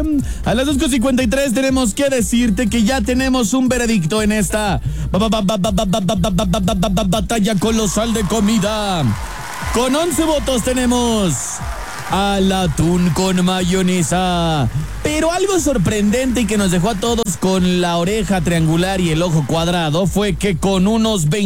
A las 2:53 tenemos que decirte que ya tenemos un veredicto en esta batalla colosal de comida. Con 11 votos tenemos al atún con mayonesa. Pero algo sorprendente y que nos dejó a todos con la oreja triangular y el ojo cuadrado fue que con unos